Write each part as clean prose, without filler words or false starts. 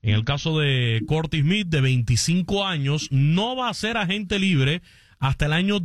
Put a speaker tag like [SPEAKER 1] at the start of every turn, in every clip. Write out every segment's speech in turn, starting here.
[SPEAKER 1] En el caso de Curtis Smith, de 25 años, no va a ser agente libre hasta el año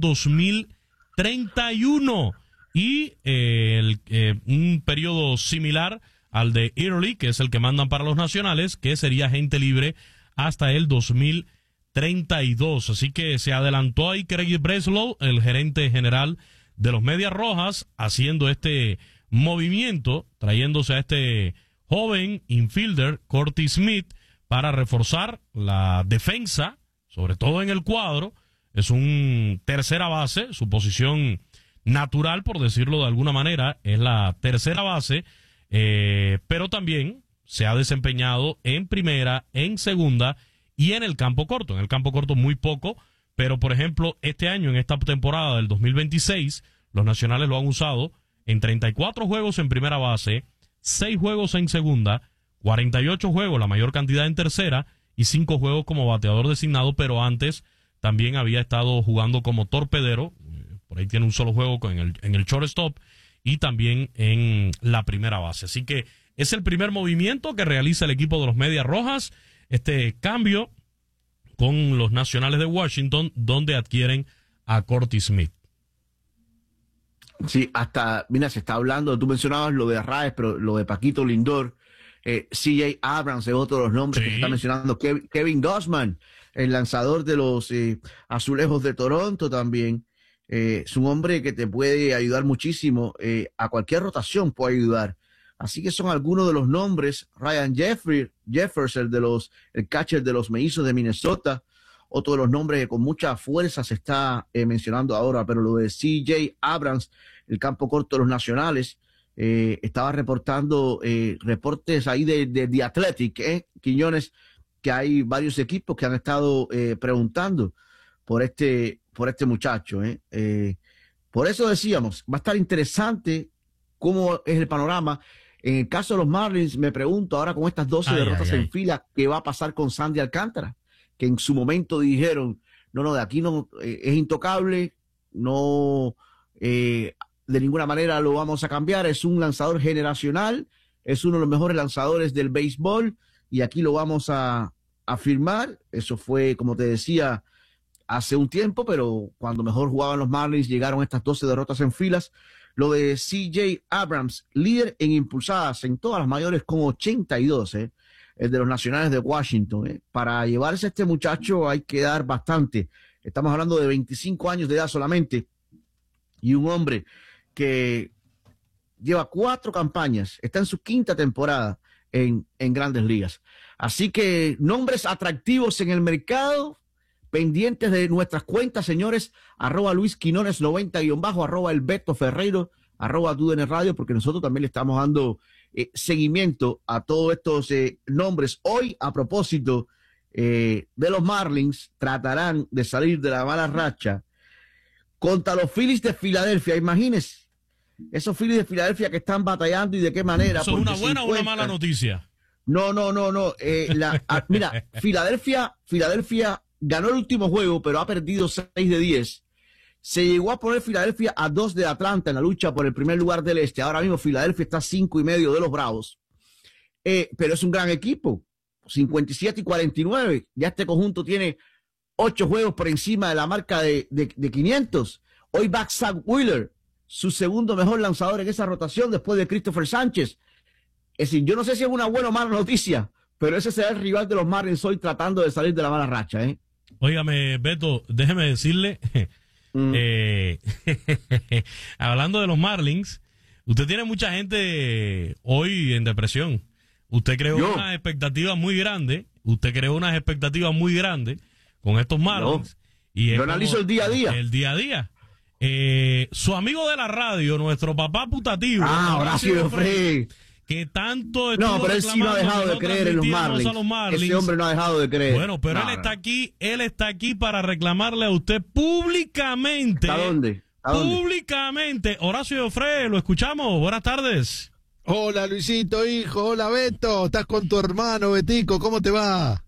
[SPEAKER 1] 2031. Y un periodo similar al de Early, que es el que mandan para los nacionales, que sería agente libre hasta el 2032. Así que se adelantó ahí Craig Breslow, el gerente general de los Medias Rojas, haciendo este movimiento, trayéndose a este joven infielder, Curtis Smith, para reforzar la defensa, sobre todo en el cuadro. Es un tercera base, su posición natural, por decirlo de alguna manera, es la tercera base, pero también se ha desempeñado en primera, en segunda y en el campo corto. En el campo corto muy poco, pero por ejemplo, este año, en esta temporada del 2026, los nacionales lo han usado en 34 juegos en primera base, 6 juegos en segunda, 48 juegos, la mayor cantidad en tercera, y 5 juegos como bateador designado, pero antes también había estado jugando como torpedero. Por ahí tiene un solo juego en el shortstop y también en la primera base. Así que es el primer movimiento que realiza el equipo de los Medias Rojas, este cambio con los Nacionales de Washington, donde adquieren a Curtis Smith.
[SPEAKER 2] Sí, hasta, mira, se está hablando, tú mencionabas lo de Arraez, pero lo de Paquito Lindor, CJ Abrams es otro de los nombres que se está mencionando, Kevin Gausman, el lanzador de los Azulejos de Toronto también, es un hombre que te puede ayudar muchísimo, a cualquier rotación puede ayudar. Así que son algunos de los nombres. Ryan Jeffers, el catcher de los Mellizos de Minnesota, otro de los nombres que con mucha fuerza se está mencionando ahora, pero lo de CJ Abrams, el campo corto de los Nacionales, estaba reportando reportes ahí de The Athletic, Quiñones, que hay varios equipos que han estado preguntando por este muchacho. Por eso decíamos, va a estar interesante cómo es el panorama. En el caso de los Marlins, me pregunto ahora con estas 12 derrotas en fila, ¿qué va a pasar con Sandy Alcántara? Que en su momento dijeron, no, de aquí no, es intocable, no, de ninguna manera lo vamos a cambiar, es un lanzador generacional, es uno de los mejores lanzadores del béisbol, y aquí lo vamos a firmar. Eso fue, como te decía, hace un tiempo, pero cuando mejor jugaban los Marlins llegaron estas 12 derrotas en filas. Lo de CJ Abrams, líder en impulsadas en todas las mayores con 82, el de los Nacionales de Washington. Para llevarse a este muchacho hay que dar bastante. Estamos hablando de 25 años de edad solamente, y un hombre que lleva 4 campañas, está en su 5ª temporada en Grandes Ligas. Así que nombres atractivos en el mercado, pendientes de nuestras cuentas, señores, @LuisQuinones90_, @ElBetoFerreiro, @TUDN Radio, porque nosotros también le estamos dando seguimiento a todos estos nombres. Hoy, a propósito de los Marlins, tratarán de salir de la mala racha contra los Phillies de Filadelfia. Imagínense, esos Phillies de Filadelfia que están batallando, y de qué manera.
[SPEAKER 1] ¿Eso es una buena o una mala noticia?
[SPEAKER 2] No. Mira, Filadelfia ganó el último juego, pero ha perdido 6 de 10. Se llegó a poner Filadelfia a 2 de Atlanta en la lucha por el primer lugar del este. Ahora mismo Filadelfia está a 5.5 de los Bravos. Pero es un gran equipo. 57-49. Ya este conjunto tiene 8 juegos por encima de la marca de 500. Hoy va Zach Wheeler, su segundo mejor lanzador en esa rotación después de Christopher Sánchez. Es decir, yo no sé si es una buena o mala noticia, pero ese será el rival de los Marlins hoy tratando de salir de la mala racha.
[SPEAKER 1] Óigame, Beto, déjeme decirle, hablando de los Marlins, usted tiene mucha gente hoy en depresión. Usted creó unas expectativas muy grandes. Con estos Marlins. Y
[SPEAKER 2] yo analizo el día a día.
[SPEAKER 1] El día a día. Su amigo de la radio, nuestro papá putativo.
[SPEAKER 2] Horacio Frey.
[SPEAKER 1] Que tanto...
[SPEAKER 2] No, pero él sí no ha dejado de creer en los Marlins. Ese hombre no ha dejado de creer.
[SPEAKER 1] Bueno, pero él está aquí para reclamarle a usted públicamente.
[SPEAKER 2] ¿A dónde?
[SPEAKER 1] Públicamente. Horacio Frey, lo escuchamos. Buenas tardes.
[SPEAKER 3] Hola, Luisito, hijo. Hola, Beto. Estás con tu hermano, Betico. ¿Cómo te va?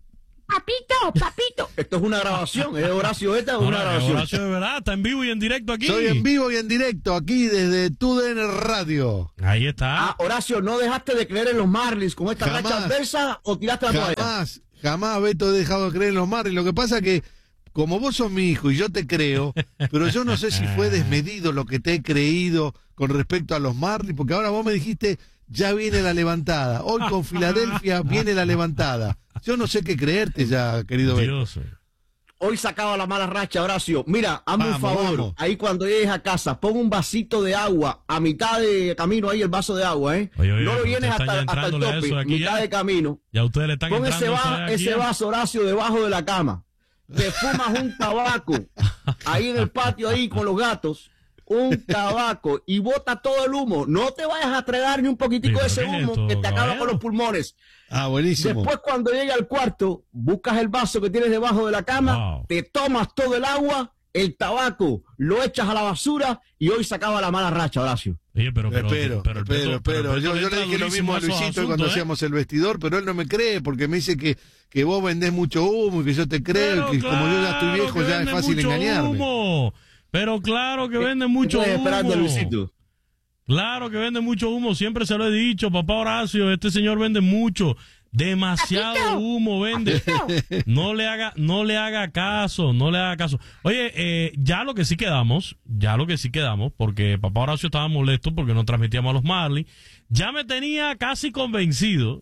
[SPEAKER 2] Papito. Esto es una grabación, es Horacio, esta es una grabación.
[SPEAKER 1] Horacio de verdad, está en vivo y en directo aquí.
[SPEAKER 3] Soy en vivo y en directo aquí desde TUDN Radio.
[SPEAKER 1] Ahí está.
[SPEAKER 2] Horacio, ¿no dejaste de creer en los Marlins con esta racha adversa o tiraste la toalla?
[SPEAKER 3] Jamás, Beto, he dejado de creer en los Marlins. Lo que pasa que, como vos sos mi hijo y yo te creo, pero yo no sé si fue desmedido lo que te he creído con respecto a los Marlins, porque ahora vos me dijiste, ya viene la levantada. Hoy con Filadelfia viene la levantada. Yo no sé qué creerte ya, querido Beto.
[SPEAKER 2] Hoy sacaba la mala racha, Horacio. Mira, hazme un favor. Vamos. Ahí cuando llegues a casa, pon un vasito de agua a mitad de camino, ahí el vaso de agua, ¿eh?
[SPEAKER 1] Oye,
[SPEAKER 2] no lo llenes hasta el tope, mitad de camino.
[SPEAKER 1] Ya ustedes le están
[SPEAKER 2] pon ese vaso, Horacio, debajo de la cama. Te fumas un tabaco ahí en el patio, ahí con los gatos. Un tabaco y bota todo el humo. No te vayas a tragar ni un poquitico de ese humo que te acaba con los pulmones.
[SPEAKER 3] Buenísimo.
[SPEAKER 2] Después, cuando llegue al cuarto, buscas el vaso que tienes debajo de la cama, te tomas todo el agua, el tabaco, lo echas a la basura y hoy se acaba la mala racha, Horacio.
[SPEAKER 1] Oye, pero.
[SPEAKER 3] Yo le dije lo mismo a Luisito cuando hacíamos el vestidor, pero él no me cree porque me dice que vos vendés mucho humo y que yo te creo y que como yo ya estoy viejo ya es fácil engañarme.
[SPEAKER 1] Pero claro que vende mucho humo.
[SPEAKER 2] Esperando, Luisito.
[SPEAKER 1] Claro que vende mucho humo, siempre se lo he dicho, papá Horacio, este señor vende mucho, demasiado humo vende. No le haga caso. Oye, ya lo que sí quedamos, porque papá Horacio estaba molesto porque no transmitíamos a los Marlins, ya me tenía casi convencido,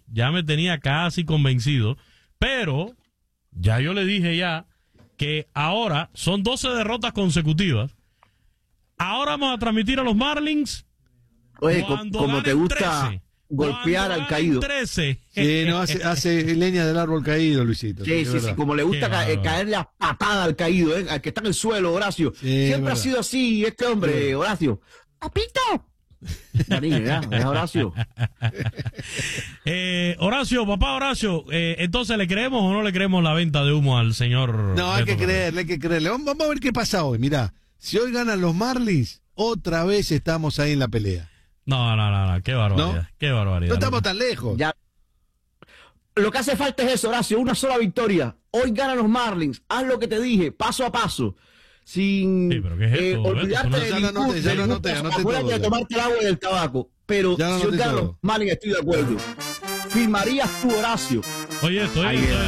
[SPEAKER 1] pero ya yo le dije que ahora son 12 derrotas consecutivas. Ahora vamos a transmitir a los Marlins.
[SPEAKER 2] Oye, como te gusta 13, golpear al caído.
[SPEAKER 1] 13.
[SPEAKER 3] Sí, no, hace leña del árbol caído, Luisito.
[SPEAKER 2] Sí, como le gusta caerle a patada al caído, al que está en el suelo, Horacio. Sí, siempre ha sido así este hombre, Horacio. ¡Papito! ¿Es Horacio?
[SPEAKER 1] Papá Horacio, entonces ¿le creemos o no le creemos la venta de humo al señor?
[SPEAKER 3] No, hay que creerle. Vamos a ver qué pasa hoy. Mirá, si hoy ganan los Marlins, otra vez estamos ahí en la pelea.
[SPEAKER 1] No, qué barbaridad. ¿No? Qué barbaridad.
[SPEAKER 3] No estamos tan lejos.
[SPEAKER 2] Ya. Lo que hace falta es eso, Horacio, una sola victoria. Hoy ganan los Marlins. Haz lo que te dije, paso a paso. Sin olvidarte de tomarte el agua y el tabaco. Pero si hoy ganan los Marlins, estoy de acuerdo. ¿Firmarías tú, Horacio?
[SPEAKER 1] Oye, esto.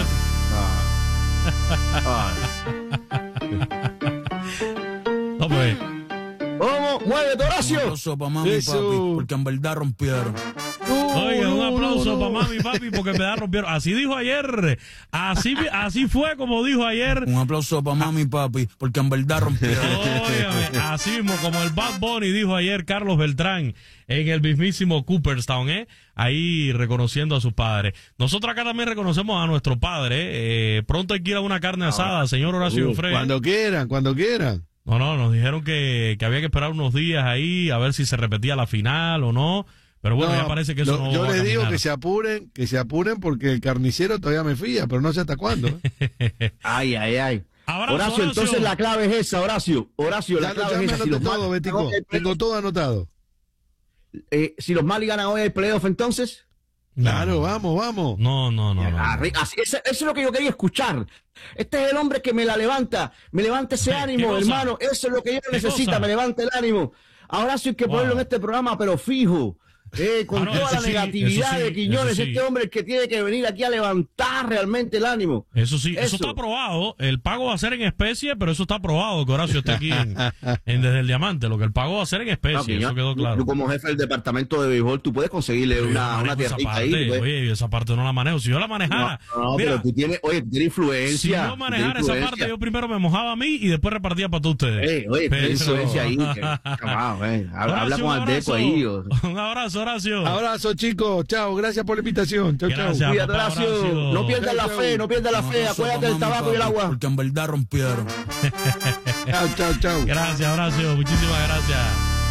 [SPEAKER 1] No, pues.
[SPEAKER 2] ¿Cómo? ¡Muévete, Horacio!
[SPEAKER 4] Un aplauso para mami y papi, porque en verdad rompieron.
[SPEAKER 1] Oiga, un aplauso para mami y papi, porque en verdad rompieron. Así dijo ayer. Así fue como dijo ayer.
[SPEAKER 4] Un aplauso para mami y papi, porque en verdad rompieron.
[SPEAKER 1] Óigame, así mismo como el Bad Bunny dijo ayer Carlos Beltrán en el mismísimo Cooperstown, ahí reconociendo a sus padres. Nosotros acá también reconocemos a nuestro padre. Pronto hay que ir a una carne asada, señor Horacio Frey.
[SPEAKER 3] Cuando quieran.
[SPEAKER 1] No, nos dijeron que había que esperar unos días ahí a ver si se repetía la final o no. Pero bueno, ya parece que eso no
[SPEAKER 3] yo
[SPEAKER 1] va a
[SPEAKER 3] les digo
[SPEAKER 1] caminar.
[SPEAKER 3] que se apuren porque el carnicero todavía me fía, pero no sé hasta cuándo.
[SPEAKER 2] Ay.
[SPEAKER 1] Abrazo,
[SPEAKER 2] Horacio, entonces la clave es esa, Horacio, la clave es esa.
[SPEAKER 3] Todo, Betico, tengo todo anotado.
[SPEAKER 2] Si los Marlins ganan hoy el playoff, entonces...
[SPEAKER 3] Claro, vamos.
[SPEAKER 1] No.
[SPEAKER 2] Eso es lo que yo quería escuchar. Este es el hombre que me levanta ese ánimo, hermano. Eso es lo que yo necesito, me levanta el ánimo. Ahora sí hay que ponerlo en este programa, pero fijo. Con toda la negatividad de Quiñones, este hombre que tiene que venir aquí a levantar realmente el ánimo.
[SPEAKER 1] Eso sí, eso está aprobado. El pago va a ser en especie, pero eso está aprobado que Horacio esté aquí en Desde el Diamante. Lo que el pago va a ser en especie, eso quedó claro.
[SPEAKER 2] Tú como jefe del departamento de béisbol, tú puedes conseguirle una tierrita ahí.
[SPEAKER 1] Oye, esa parte no la manejo. Si yo la manejara...
[SPEAKER 2] No, mira, pero tú tienes influencia.
[SPEAKER 1] Si yo manejara esa parte, yo primero me mojaba a mí y después repartía para todos ustedes.
[SPEAKER 2] Tienes influencia ahí. Habla con Aldeco ahí.
[SPEAKER 1] Un abrazo, Horacio.
[SPEAKER 3] Abrazo, chicos. Chao. Gracias por la invitación. Chao.
[SPEAKER 2] Cuídate, Horacio. No pierdas la fe, Acuérdate del tabaco y el agua.
[SPEAKER 4] Porque en verdad rompieron.
[SPEAKER 3] Chao.
[SPEAKER 1] Gracias, Horacio. Muchísimas gracias.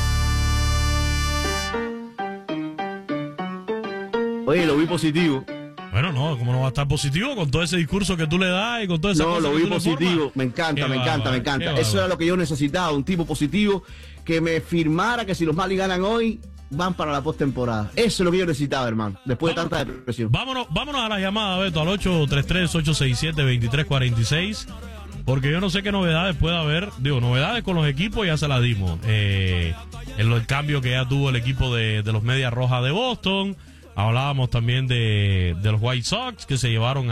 [SPEAKER 2] Oye, lo vi positivo.
[SPEAKER 1] Bueno, no, ¿cómo no va a estar positivo con todo ese discurso que tú le das y con toda esa cosa?
[SPEAKER 2] No, lo vi positivo. Me encanta. Eso era lo que yo necesitaba, un tipo positivo que me firmara que si los Marlins ganan hoy, van para la postemporada. Eso es lo que yo necesitaba, hermano, después de tanta depresión.
[SPEAKER 1] Vámonos a la llamada, Beto, al 833-867-2346. Porque yo no sé qué novedades puede haber. Digo, novedades con los equipos ya se las dimos. El cambio que ya tuvo el equipo de los Medias Rojas de Boston. Hablábamos también de los White Sox que se llevaron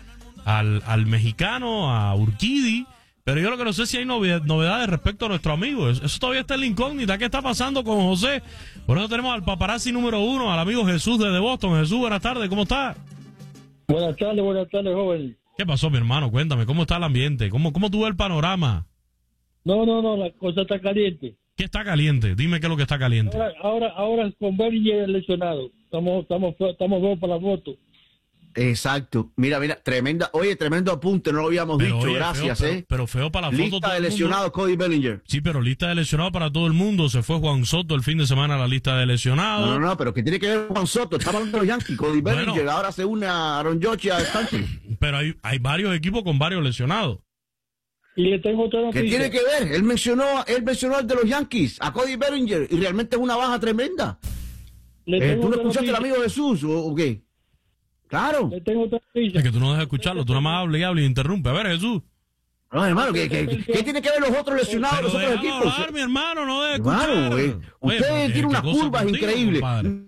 [SPEAKER 1] al mexicano, a Urquidy. Pero yo lo que no sé si hay novedades respecto a nuestro amigo. Eso todavía está en la incógnita. ¿Qué está pasando con José? Por eso tenemos al paparazzi número 1, al amigo Jesús desde Boston. Jesús, buenas tardes, ¿cómo está?
[SPEAKER 5] Buenas tardes, joven.
[SPEAKER 1] ¿Qué pasó, mi hermano? Cuéntame, ¿cómo está el ambiente? ¿Cómo tú ves el panorama?
[SPEAKER 5] No, la cosa está caliente.
[SPEAKER 1] ¿Qué está caliente? Dime qué es lo que está caliente.
[SPEAKER 5] Ahora con Bellinger lesionado. Estamos buenos para la foto.
[SPEAKER 2] Exacto. Mira, tremendo apunte, no lo habíamos
[SPEAKER 1] Pero,
[SPEAKER 2] dicho,
[SPEAKER 1] oye,
[SPEAKER 2] gracias,
[SPEAKER 1] pero feo para la foto.
[SPEAKER 2] Lista de lesionados, Cody Bellinger.
[SPEAKER 1] Sí, pero lista de lesionados para todo el mundo. Se fue Juan Soto el fin de semana a la lista de lesionados.
[SPEAKER 2] No, pero ¿qué tiene que ver Juan Soto? Estamos hablando de los Yankees, Cody Bellinger, ahora se une a Aaron Judge y a Stanton.
[SPEAKER 1] Pero hay varios equipos con varios lesionados.
[SPEAKER 5] Y le tengo otra noticia.
[SPEAKER 2] ¿Qué tiene que ver? Él mencionó al de los Yankees, a Cody Bellinger, y realmente es una baja tremenda. ¿Tú no escuchaste al amigo Jesús o qué? Claro.
[SPEAKER 5] Le tengo otra noticia.
[SPEAKER 1] Es que tú no dejas escucharlo, tú nada más hablas y interrumpe. A ver, Jesús.
[SPEAKER 2] No, hermano, ¿qué tiene que ver los otros lesionados, los otros equipos?
[SPEAKER 1] Hablar, mi hermano, no dejes escuchar.
[SPEAKER 2] Hermano, usted tiene unas curvas increíbles.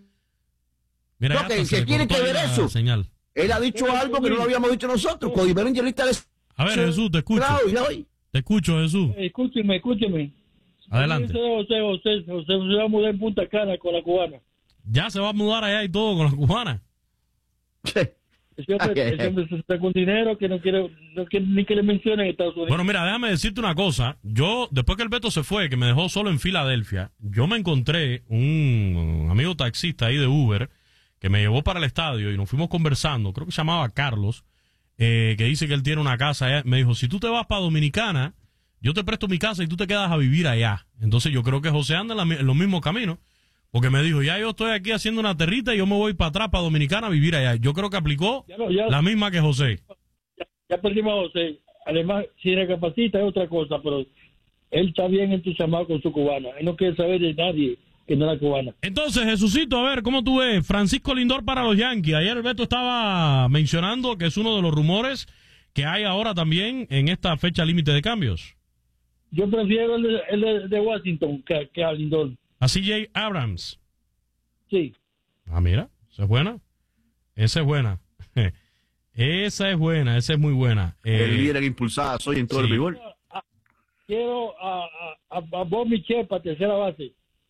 [SPEAKER 1] Mira,
[SPEAKER 2] no, que tiene que ver eso.
[SPEAKER 1] Señal.
[SPEAKER 2] Él ha dicho algo que no lo habíamos dicho nosotros. Cody Bellinger lista de...
[SPEAKER 1] A ver, Jesús, te escucho. Te escucho, Jesús.
[SPEAKER 5] Escúcheme.
[SPEAKER 1] Adelante.
[SPEAKER 5] José se va a mudar en Punta Cana con la cubana.
[SPEAKER 1] Ya se va a mudar allá y todo con la cubana.
[SPEAKER 5] Ese hombre se está con dinero que no quiere ni que le mencionen en Estados Unidos.
[SPEAKER 1] Bueno, mira, déjame decirte una cosa. Yo, después que el Beto se fue, que me dejó solo en Filadelfia, yo me encontré un amigo taxista ahí de Uber que me llevó para el estadio y nos fuimos conversando. Creo que se llamaba Carlos, que dice que él tiene una casa allá. Me dijo, si tú te vas para Dominicana, yo te presto mi casa y tú te quedas a vivir allá. Entonces yo creo que José anda en los mismos caminos. Porque me dijo, ya yo estoy aquí haciendo una territa y yo me voy para atrás, para Dominicana, a vivir allá. Yo creo que aplicó la misma que José.
[SPEAKER 5] Ya perdimos a José. Además, si recapacita es otra cosa, pero él está bien entusiasmado con su cubana. Él no quiere saber de nadie que no es la cubana.
[SPEAKER 1] Entonces, Jesucito, a ver, ¿cómo tú ves? Francisco Lindor para los Yankees. Ayer el Beto estaba mencionando que es uno de los rumores que hay ahora también en esta fecha límite de cambios.
[SPEAKER 5] Yo prefiero el de Washington que a Lindor.
[SPEAKER 1] A CJ Abrams.
[SPEAKER 5] Sí.
[SPEAKER 1] Ah, mira, esa es buena. Esa es buena. Esa es muy buena.
[SPEAKER 2] El líder que impulsada soy en todo el béisbol.
[SPEAKER 5] Quiero a Bob Michel para tercera base.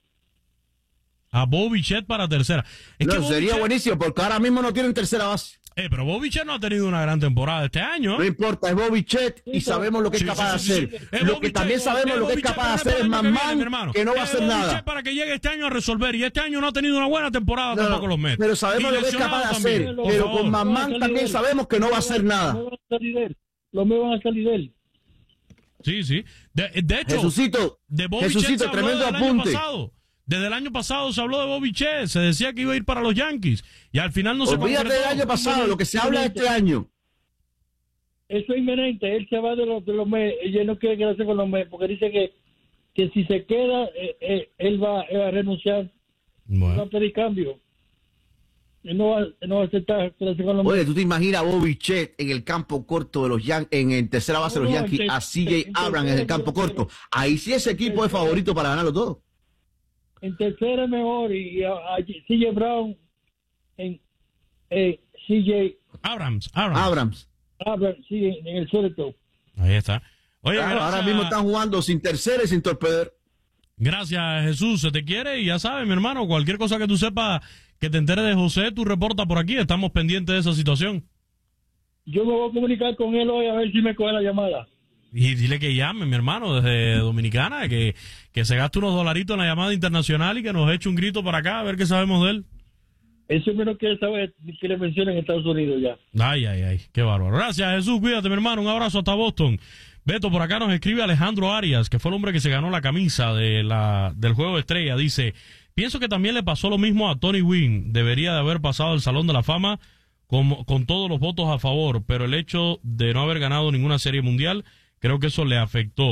[SPEAKER 1] A Bo Bichette para tercera.
[SPEAKER 2] Sería buenísimo porque ahora mismo no tienen tercera base.
[SPEAKER 1] Pero Bo Bichette no ha tenido una gran temporada este año.
[SPEAKER 2] No importa, es Bo Bichette y sabemos lo que es capaz de hacer. Lo que también sabemos lo que es capaz de hacer es Mamán, que no va a hacer nada.
[SPEAKER 1] Para que llegue este año a resolver. Y este año no ha tenido una buena temporada tampoco los Mets.
[SPEAKER 2] Pero sabemos lo que es capaz de hacer. Pero con Mamán también sabemos que no va a hacer nada.
[SPEAKER 5] Los Mets van a salir de él.
[SPEAKER 1] Sí. De hecho,
[SPEAKER 2] Jesucito, tremendo apunte.
[SPEAKER 1] Desde el año pasado se habló de Bo Bichette, se decía que iba a ir para los Yankees y al final no se concretó.
[SPEAKER 2] Olvídate del año pasado, lo que se habla este año.
[SPEAKER 5] Eso es inminente, él se va de los Mets, ella no quiere quedarse con los Mets porque dice que si se queda, él va a renunciar, va a pedir cambio. Él no va a aceptar quedarse con los Mets.
[SPEAKER 2] Oye, ¿tú te imaginas a Bo Bichette en el campo corto de los Yankees, en el tercera base de los Yankees, a CJ Abrams en el campo corto? Ahí sí ese equipo es favorito para ganarlo todo.
[SPEAKER 5] En tercera mejor y a CJ Brown en CJ
[SPEAKER 1] Abrams,
[SPEAKER 5] sí, en el suelto.
[SPEAKER 1] Ahí está. Oye,
[SPEAKER 2] claro, ahora mismo están jugando sin tercera y sin torpeder.
[SPEAKER 1] Gracias, Jesús, se te quiere y ya sabes, mi hermano, cualquier cosa que tú sepas que te enteres de José, tú reporta por aquí, estamos pendientes de esa situación.
[SPEAKER 5] Yo me voy a comunicar con él hoy a ver si me coge la llamada.
[SPEAKER 1] Y dile que llame, mi hermano, desde Dominicana, que se gaste unos dolaritos en la llamada internacional y que nos eche un grito para acá, a ver qué sabemos de él.
[SPEAKER 5] Eso menos quiere saber que le mencionen en Estados Unidos ya.
[SPEAKER 1] Ay, qué bárbaro. Gracias, Jesús, cuídate, mi hermano, un abrazo hasta Boston. Beto, por acá nos escribe Alejandro Arias, que fue el hombre que se ganó la camisa del Juego de Estrella. Dice, pienso que también le pasó lo mismo a Tony Gwynn. Debería de haber pasado al Salón de la Fama con todos los votos a favor, pero el hecho de no haber ganado ninguna serie mundial, creo que eso le afectó.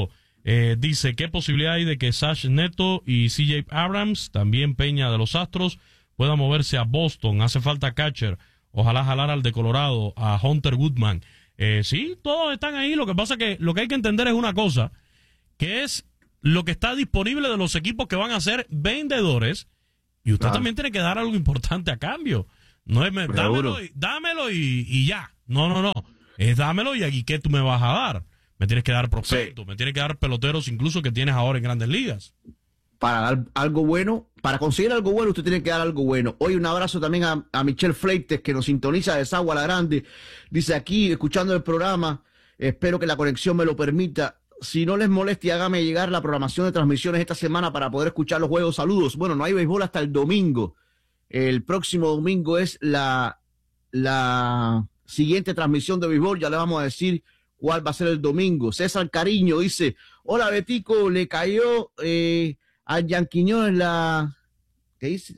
[SPEAKER 1] Dice, ¿qué posibilidad hay de que Sash Neto y CJ Abrams, también Peña de los Astros, puedan moverse a Boston? Hace falta catcher. Ojalá jalar al de Colorado, a Hunter Goodman. Sí, todos están ahí. Lo que pasa es que lo que hay que entender es una cosa, que es lo que está disponible de los equipos que van a ser vendedores, y usted también tiene que dar algo importante a cambio. No es dámelo y ya. No. Es dámelo y aquí, ¿qué tú me vas a dar? Me tienes que dar prospectos, me tienes que dar peloteros incluso que tienes ahora en Grandes Ligas.
[SPEAKER 2] Para dar algo bueno, para conseguir algo bueno, usted tiene que dar algo bueno. Hoy un abrazo también a Michelle Fleites, que nos sintoniza de Sagua La Grande. Dice aquí, escuchando el programa, espero que la conexión me lo permita. Si no les molesta, hágame llegar la programación de transmisiones esta semana para poder escuchar los juegos. Saludos. Bueno, no hay béisbol hasta el domingo. El próximo domingo es la siguiente transmisión de béisbol. Ya le vamos a decir cuál va a ser el domingo. César Cariño dice, hola Betico, le cayó a Yanquiñones ¿qué dice?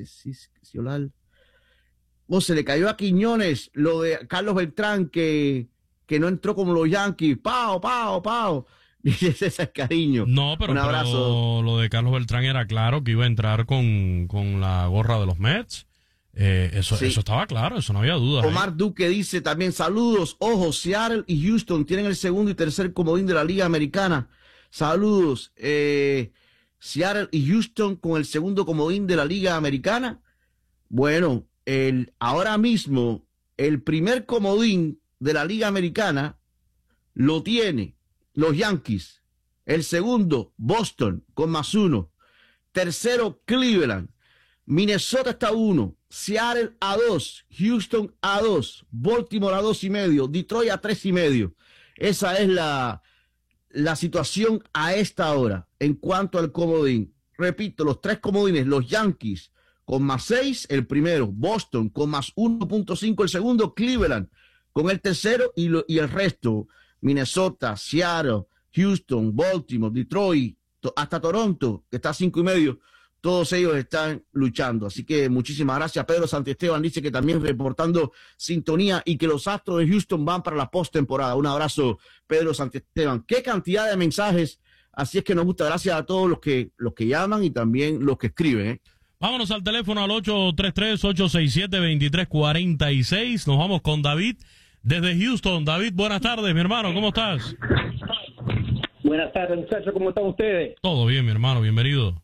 [SPEAKER 2] Se le cayó a Quiñones lo de Carlos Beltrán que no entró como los Yankees. Pao. Dice César Cariño.
[SPEAKER 1] No, pero,
[SPEAKER 2] un abrazo.
[SPEAKER 1] Pero lo de Carlos Beltrán era claro que iba a entrar con la gorra de los Mets. Eso estaba claro, eso no había duda.
[SPEAKER 2] Omar Duque dice también, saludos, ojo, Seattle y Houston tienen el segundo y tercer comodín de la Liga Americana. Saludos, Seattle y Houston con el segundo comodín de la Liga Americana. Bueno, ahora mismo el primer comodín de la Liga Americana lo tiene los Yankees. El segundo, Boston con +1. Tercero, Cleveland. Minnesota está a 1. Seattle a 2. Houston a 2. Baltimore a 2.5. Detroit a 3.5. Esa es la situación a esta hora en cuanto al comodín. Repito, los 3 comodines, los Yankees con +6 el primero, Boston con +1.5 el segundo, Cleveland con el tercero y el resto, Minnesota, Seattle, Houston, Baltimore, Detroit, hasta Toronto, que está a 5.5, todos ellos están luchando. Así que muchísimas gracias. Pedro Santiesteban dice que también reportando sintonía y que los Astros de Houston van para la postemporada. Un abrazo, Pedro Santiesteban. Qué cantidad de mensajes. Así es que nos gusta. Gracias a todos los que llaman y también los que escriben.
[SPEAKER 1] Vámonos al teléfono al 833-867-2346. Nos vamos con David desde Houston. David, buenas tardes, mi hermano. ¿Cómo estás?
[SPEAKER 6] Buenas tardes, muchachos. ¿Cómo están ustedes?
[SPEAKER 1] Todo bien, mi hermano. Bienvenido.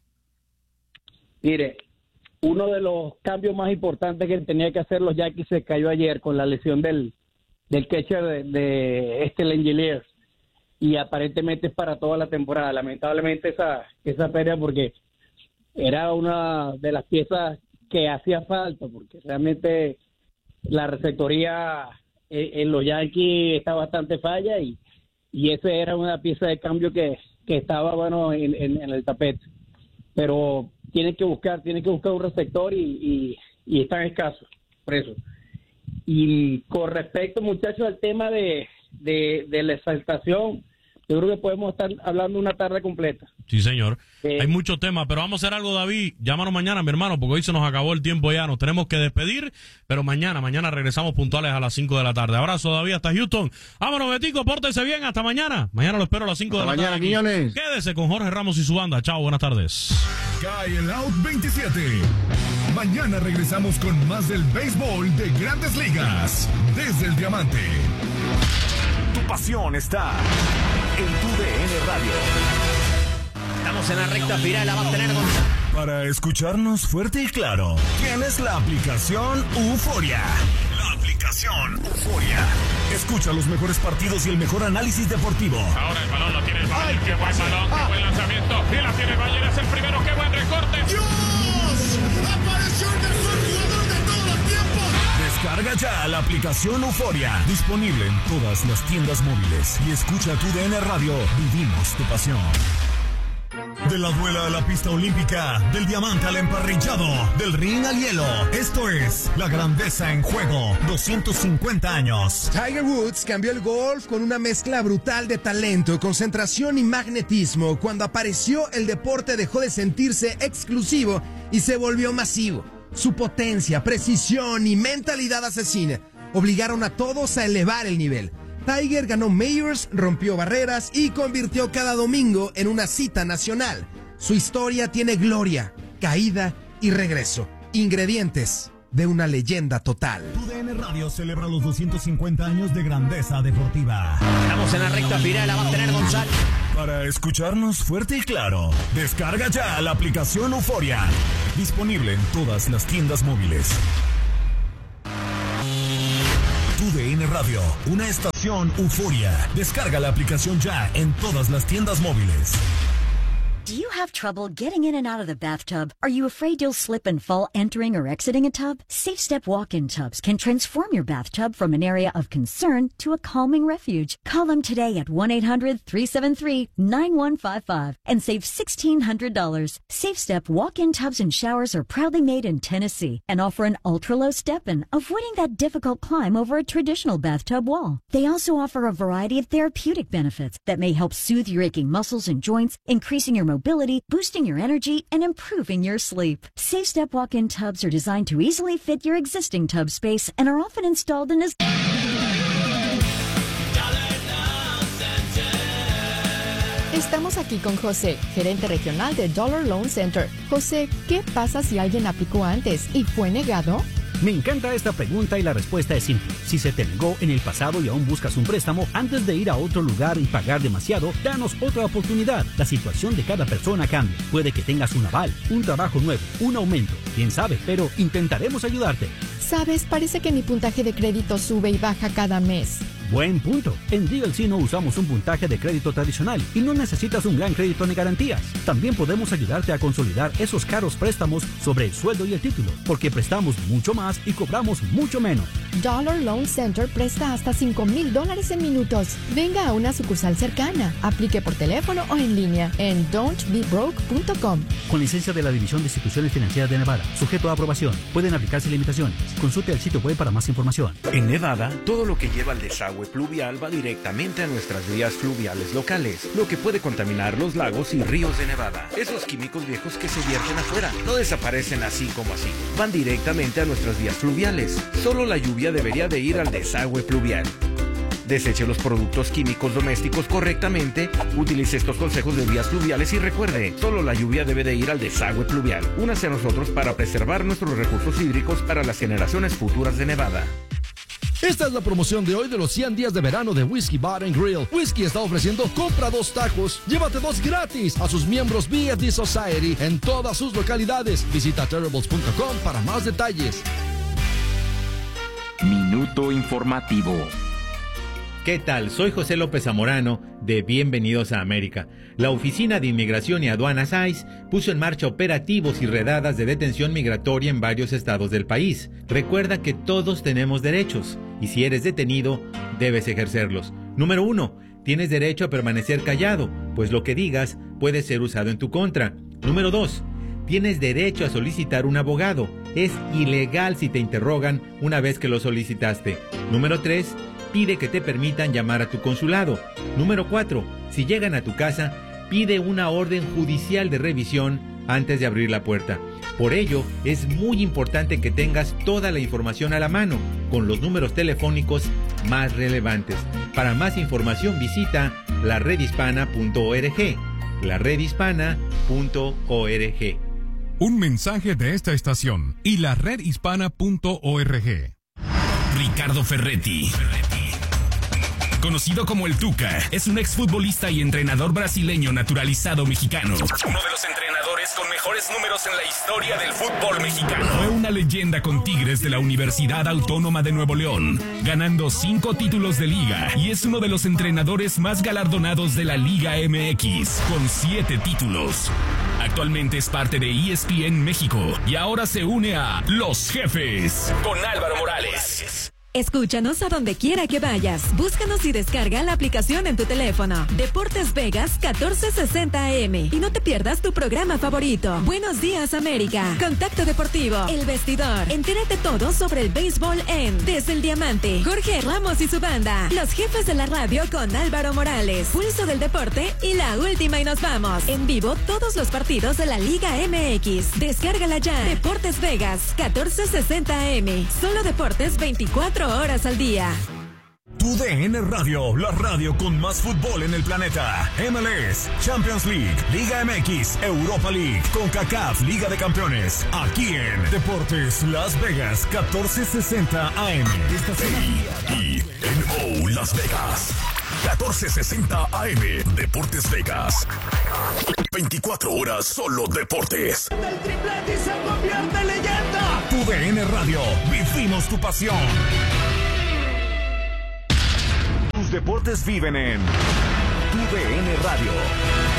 [SPEAKER 6] Mire, uno de los cambios más importantes que tenía que hacer los Yankees se cayó ayer con la lesión del catcher de Langeliers, y aparentemente es para toda la temporada. Lamentablemente esa pérdida, porque era una de las piezas que hacía falta, porque realmente la receptoría en los Yankees está bastante falla, y esa era una pieza de cambio que estaba bueno en el tapete. Pero tienen que buscar un receptor y están escasos, por eso. Y con respecto, muchachos, al tema de la exaltación, yo creo que podemos estar hablando una tarde completa.
[SPEAKER 1] Sí, señor. Hay muchos temas, pero vamos a hacer algo, David. Llámanos mañana, mi hermano, porque hoy se nos acabó el tiempo ya. Nos tenemos que despedir, pero mañana regresamos puntuales a las 5 de la tarde. Abrazo, David, hasta Houston. Vámonos, Betico, pórtese bien. Hasta mañana. Mañana lo espero a las 5 de la tarde.
[SPEAKER 2] Mañana, millones.
[SPEAKER 1] Quédese con Jorge Ramos y su banda. Chao, buenas tardes.
[SPEAKER 7] Cae el Out 27. Mañana regresamos con más del béisbol de Grandes Ligas. Desde el Diamante. Tu pasión está en tu DN Radio.
[SPEAKER 8] Estamos en la recta final, la va a tener
[SPEAKER 7] Para escucharnos fuerte y claro, tienes la aplicación Euforia. La aplicación Euforia. Escucha los mejores partidos y el mejor análisis deportivo.
[SPEAKER 9] Ahora el balón lo tiene el Valle. Qué buen balón, qué buen lanzamiento. Y la tiene el Valle, es el primero. Qué buen recorte.
[SPEAKER 7] ¡Dios! ¡Apareció el mejor jugador de todos los tiempos! Descarga ya la aplicación Euforia. Disponible en todas las tiendas móviles. Y escucha tu DN Radio. Vivimos tu pasión. De la duela a la pista olímpica, del diamante al emparrillado, del ring al hielo. Esto es la grandeza en juego. 250 años.
[SPEAKER 10] Tiger Woods cambió el golf con una mezcla brutal de talento, concentración y magnetismo. Cuando apareció, el deporte dejó de sentirse exclusivo y se volvió masivo. Su potencia, precisión y mentalidad asesina obligaron a todos a elevar el nivel. Tiger ganó Majors, rompió barreras y convirtió cada domingo en una cita nacional. Su historia tiene gloria, caída y regreso. Ingredientes de una leyenda total.
[SPEAKER 7] TUDN Radio celebra los 250 años de grandeza deportiva.
[SPEAKER 8] Estamos en la recta final, la va a tener González.
[SPEAKER 7] Para escucharnos fuerte y claro, descarga ya la aplicación Euforia. Disponible en todas las tiendas móviles. TUDN Radio, una estación Euforia. Descarga la aplicación ya en todas las tiendas móviles.
[SPEAKER 11] Do you have trouble getting in and out of the bathtub? Are you afraid you'll slip and fall entering or exiting a tub? Safe Step walk-in tubs can transform your bathtub from an area of concern to a calming refuge. Call them today at 1-800-373-9155 and save $1,600. Safe Step walk-in tubs and showers are proudly made in Tennessee and offer an ultra-low step-in, avoiding that difficult climb over a traditional bathtub wall. They also offer a variety of therapeutic benefits that may help soothe your aching muscles and joints, increasing your mobility, boosting your energy, and improving your sleep. Safe Step walk-in tubs are designed to easily fit your existing tub space and are often installed in a...
[SPEAKER 12] Estamos aquí con José, gerente regional de Dollar Loan Center. José, ¿qué pasa si alguien aplicó antes y fue negado?
[SPEAKER 13] Me encanta esta pregunta y la respuesta es simple. Si se te negó en el pasado y aún buscas un préstamo, antes de ir a otro lugar y pagar demasiado, danos otra oportunidad. La situación de cada persona cambia. Puede que tengas un aval, un trabajo nuevo, un aumento. Quién sabe, pero intentaremos ayudarte.
[SPEAKER 12] Sabes, parece que mi puntaje de crédito sube y baja cada mes.
[SPEAKER 13] Buen punto. En DLC no usamos un puntaje de crédito tradicional y no necesitas un gran crédito ni garantías. También podemos ayudarte a consolidar esos caros préstamos sobre el sueldo y el título, porque prestamos mucho más y cobramos mucho menos.
[SPEAKER 12] Dollar Loan Center presta hasta $5,000 en minutos. Venga a una sucursal cercana. Aplique por teléfono o en línea en don'tbebroke.com.
[SPEAKER 13] Con licencia de la División de Instituciones Financieras de Nevada, sujeto a aprobación. Pueden aplicarse limitaciones. Consulte el sitio web para más información.
[SPEAKER 14] En Nevada, todo lo que lleva al desagüe pluvial va directamente a nuestras vías fluviales locales, lo que puede contaminar los lagos y ríos de Nevada. Esos químicos viejos que se vierten afuera no desaparecen así como así, van directamente a nuestras vías fluviales. Solo la lluvia debería de ir al desagüe pluvial. Deseche los productos químicos domésticos correctamente, utilice estos consejos de vías fluviales y recuerde, solo la lluvia debe de ir al desagüe pluvial. Únase a nosotros para preservar nuestros recursos hídricos para las generaciones futuras de Nevada.
[SPEAKER 15] Esta es la promoción de hoy de los 100 días de verano de Whiskey Bar and Grill. Whiskey está ofreciendo compra 2 tacos, llévate 2 gratis a sus miembros BFD Society en todas sus localidades. Visita terribles.com para más detalles.
[SPEAKER 16] Minuto informativo.
[SPEAKER 17] ¿Qué tal? Soy José López Zamorano de Bienvenidos a América. La Oficina de Inmigración y Aduanas ICE puso en marcha operativos y redadas de detención migratoria en varios estados del país. Recuerda que todos tenemos derechos y si eres detenido, debes ejercerlos. Número 1. Tienes derecho a permanecer callado, pues lo que digas puede ser usado en tu contra. Número 2. Tienes derecho a solicitar un abogado. Es ilegal si te interrogan una vez que lo solicitaste. Número 3. Pide que te permitan llamar a tu consulado. Número 4. Si llegan a tu casa, pide una orden judicial de revisión antes de abrir la puerta. Por ello, es muy importante que tengas toda la información a la mano, con los números telefónicos más relevantes. Para más información visita laredhispana.org. laredhispana.org.
[SPEAKER 18] Un mensaje de esta estación y laredhispana.org.
[SPEAKER 7] Ricardo Ferretti. Conocido como el Tuca, es un exfutbolista y entrenador brasileño naturalizado mexicano. Uno de los entrenadores con mejores números en la historia del fútbol mexicano. Fue una leyenda con Tigres de la Universidad Autónoma de Nuevo León, ganando 5 títulos de liga y es uno de los entrenadores más galardonados de la Liga MX, con 7 títulos. Actualmente es parte de ESPN México y ahora se une a Los Jefes con Álvaro Morales.
[SPEAKER 19] Escúchanos a donde quiera que vayas. Búscanos y descarga la aplicación en tu teléfono. Deportes Vegas 1460 AM. Y no te pierdas tu programa favorito. Buenos días, América. Contacto Deportivo. El Vestidor. Entérate todo sobre el béisbol en Desde el Diamante. Jorge Ramos y su banda. Los Jefes de la Radio con Álvaro Morales. Pulso del Deporte y la última y nos vamos. En vivo todos los partidos de la Liga MX. Descárgala ya. Deportes Vegas 1460 AM. Solo deportes 24 horas al día.
[SPEAKER 7] TUDN Radio, la radio con más fútbol en el planeta. MLS, Champions League, Liga MX, Europa League, CONCACAF, Liga de Campeones. Aquí en Deportes Las Vegas, 1460 AM. KINO Las Vegas, 1460 AM. Deportes Vegas. 24 horas solo deportes.
[SPEAKER 20] El triplete y se convierte en leyenda.
[SPEAKER 7] TUDN Radio, vivimos tu pasión. Tus deportes viven en TUDN Radio.